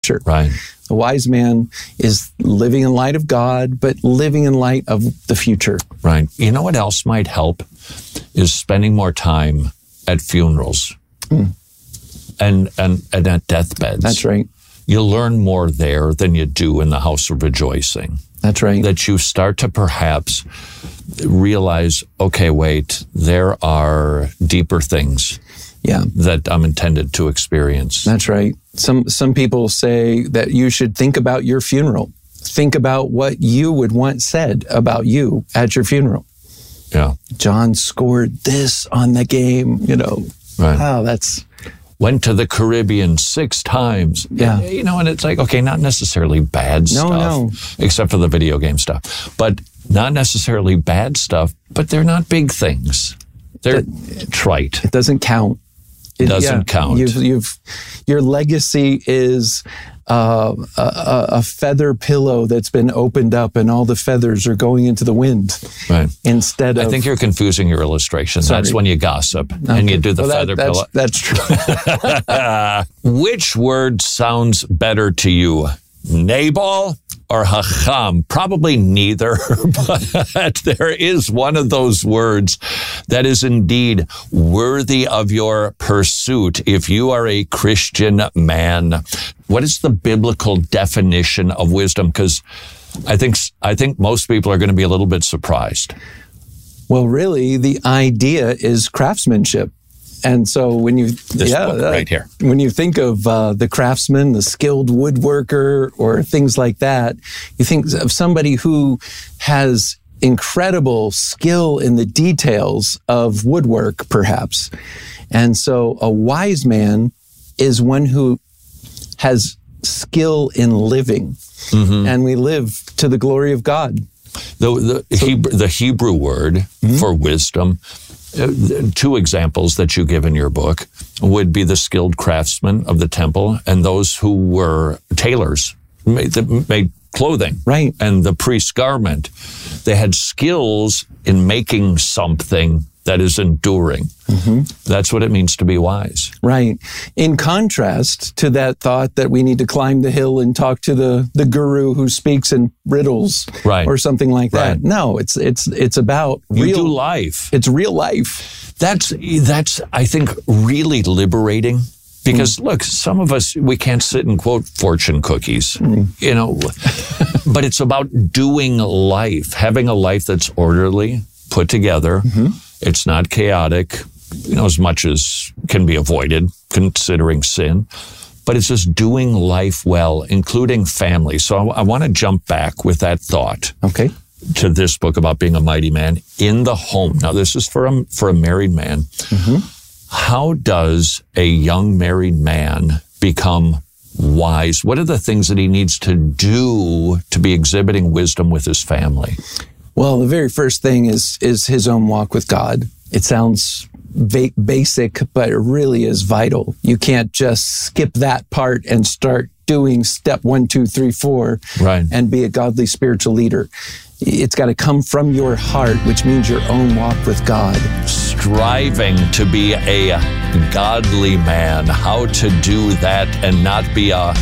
future. Right. A wise man is living in light of God, but living in light of the future. Right. You know what else might help is spending more time at funerals and at deathbeds. That's right. You learn more there than you do in the house of rejoicing. That's right. That you start to perhaps realize, okay, wait, there are deeper things that I'm intended to experience. That's right. Some people say that you should think about your funeral. Think about what you would want said about you at your funeral. Yeah. John scored this on the game, Right. Wow, that's... Went to the Caribbean 6 times. Yeah. And it's like, okay, not necessarily bad stuff, except for the video game stuff, but not necessarily bad stuff, but they're not big things. They're trite. It doesn't count. It doesn't count. Your legacy is a feather pillow that's been opened up and all the feathers are going into the wind. Right. Instead of... I think you're confusing your illustration. Sorry. That's when you gossip and you do the feather pillow. That's true. Which word sounds better to you? Nabal or Hacham? Probably neither, but there is one of those words that is indeed worthy of your pursuit if you are a Christian man. What is the biblical definition of wisdom? Because I think most people are going to be a little bit surprised. Well, really, the idea is craftsmanship. And so when you book right here, when you think of the craftsman, the skilled woodworker, or things like that, you think of somebody who has incredible skill in the details of woodwork, perhaps. And so a wise man is one who has skill in living, and we live to the glory of God. The Hebrew word for wisdom. 2 examples that you give in your book would be the skilled craftsmen of the temple and those who were tailors, made clothing. Right. And the priest's garment. They had skills in making something that is enduring. That's what it means to be wise. Right. In contrast to that thought that we need to climb the hill and talk to the guru who speaks in riddles, right, or something like that. Right. No, it's about real life. It's real life. That's I think really liberating. Because look, some of us, we can't sit and quote fortune cookies, but it's about doing life, having a life that's orderly, put together. It's not chaotic, as much as can be avoided, considering sin. But it's just doing life well, including family. So I want to jump back with that thought. Okay. To this book about being a mighty man in the home. Now, this is for a married man. How does a young married man become wise? What are the things that he needs to do to be exhibiting wisdom with his family? Well, the very first thing is his own walk with God. It sounds basic, but it really is vital. You can't just skip that part and start doing step 1, 2, 3, 4, right, and be a godly spiritual leader. It's got to come from your heart, which means your own walk with God. Striving to be a godly man, how to do that and not be a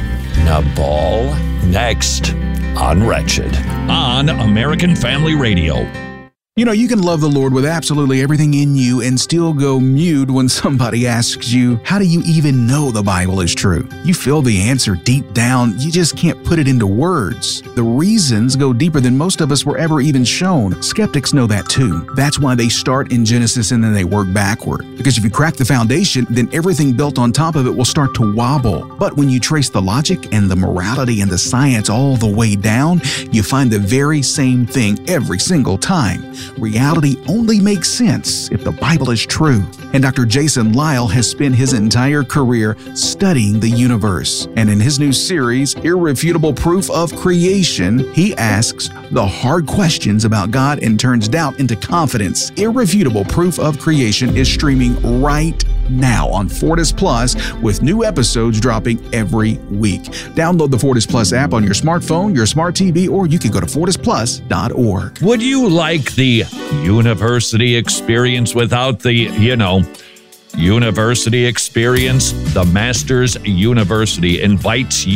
Nabal. Next on Wretched on American Family Radio. You can love the Lord with absolutely everything in you and still go mute when somebody asks you, how do you even know the Bible is true? You feel the answer deep down, you just can't put it into words. The reasons go deeper than most of us were ever even shown. Skeptics know that too. That's why they start in Genesis and then they work backward. Because if you crack the foundation, then everything built on top of it will start to wobble. But when you trace the logic and the morality and the science all the way down, you find the very same thing every single time. Reality only makes sense if the Bible is true. And Dr. Jason Lisle has spent his entire career studying the universe. And in his new series, Irrefutable Proof of Creation, he asks the hard questions about God and turns doubt into confidence. Irrefutable Proof of Creation is streaming right now on Fortis Plus, with new episodes dropping every week. Download the Fortis Plus app on your smartphone, your smart TV, or you can go to fortisplus.org. Would you like the university experience without the, university experience? The Masters University invites you